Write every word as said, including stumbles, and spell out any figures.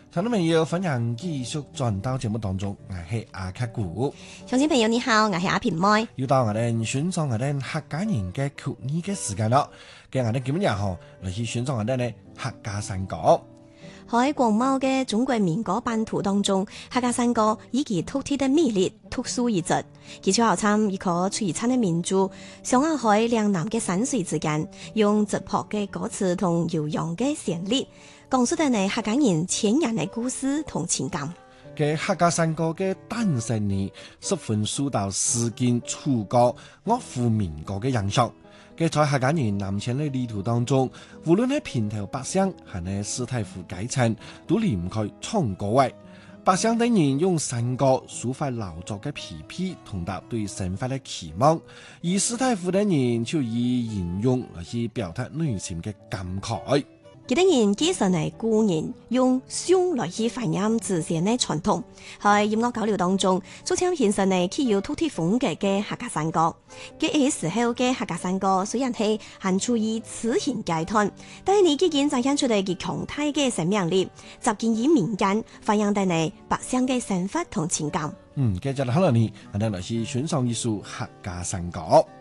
聽眾朋友，歡迎繼續轉到節目當中，我係阿卡古。 鄉親朋友你好，我係阿平妹。 又到我哋選擇我哋客家人嘅曲藝嘅時間咯。今日我哋今日嗬嚟去選擇我哋咧客家山歌。 喺廣袤嘅中國民歌版圖當中，客家山歌以其獨特的魅力獨樹一幟。其最後參一個璀璨嘅民族，上亞海兩南嘅山水之間，用質樸嘅歌詞同悠揚嘅旋律，講述咗客家人千年嘅故事同情感。 嘅客家山歌嘅誕生呢，十分受到詩經、楚歌、樂府民歌嘅影響。嘅在客家人南遷嘅旅途當中，無論係平頭百姓，還係士大夫階層，都離唔開唱歌位。百姓等人用山歌抒發勞作嘅疲憊，同達對生活嘅期望；而士大夫等人就以吟詠嚟去表達內心嘅感慨。 佢哋人基實係故人用聲來去反映自身嘅傳統，喺音樂交流當中，逐漸現實係具有獨特風格嘅客家山歌。嘅時候嘅客家山歌雖然係還處於此前階段，但係你已經展現出嚟嘅強大嘅生命力，集結於民間，反映到你百姓嘅生活同情感。 嗯，接着可能呢，我哋嚟去欣賞一首客家山歌。